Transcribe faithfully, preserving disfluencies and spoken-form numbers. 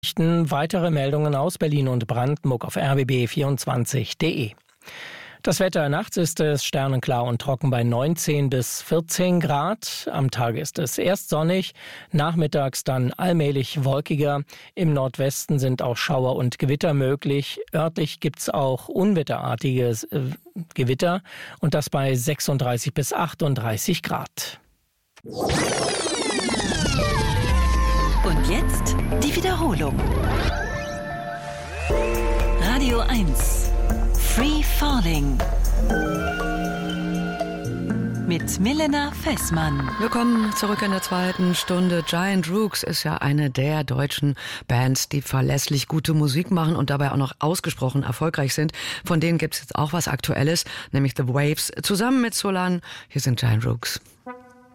Weitere Meldungen aus Berlin und Brandenburg auf r b b vierundzwanzig punkt d e. Das Wetter nachts ist es sternenklar und trocken bei neunzehn bis vierzehn Grad. Am Tag ist es erst sonnig, nachmittags dann allmählich wolkiger. Im Nordwesten sind auch Schauer und Gewitter möglich. Örtlich gibt's auch unwetterartige äh, Gewitter und das bei sechsunddreißig bis achtunddreißig Grad. Und jetzt die Wiederholung. Radio eins. Free Falling mit Milena Fessmann. Willkommen zurück in der zweiten Stunde. Giant Rooks ist ja eine der deutschen Bands, die verlässlich gute Musik machen und dabei auch noch ausgesprochen erfolgreich sind. Von denen gibt es jetzt auch was Aktuelles, nämlich The Waves zusammen mit Solan. Hier sind Giant Rooks.